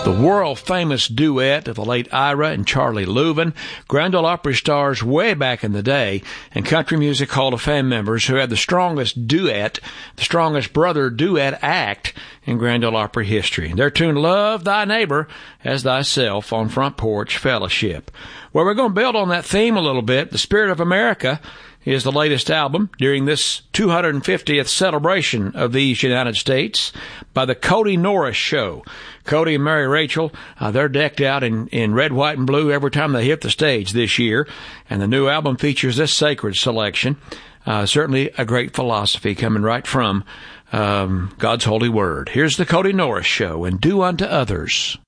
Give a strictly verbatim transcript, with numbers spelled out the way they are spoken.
The world-famous duet of the late Ira and Charlie Louvin, Grand Ole Opry stars way back in the day, and Country Music Hall of Fame members who had the strongest duet, the strongest brother duet act in Grand Ole Opry history. Their tune, Love Thy Neighbor as Thyself, on Front Porch Fellowship. Well, we're going to build on that theme a little bit. The Spirit of America is the latest album during this two hundred fiftieth celebration of these United States by the Cody Norris Show. Cody and Mary Rachel, uh, they're decked out in, in red, white, and blue every time they hit the stage this year, and the new album features this sacred selection. Uh, certainly a great philosophy coming right from um, God's holy word. Here's the Cody Norris Show, and Do Unto Others.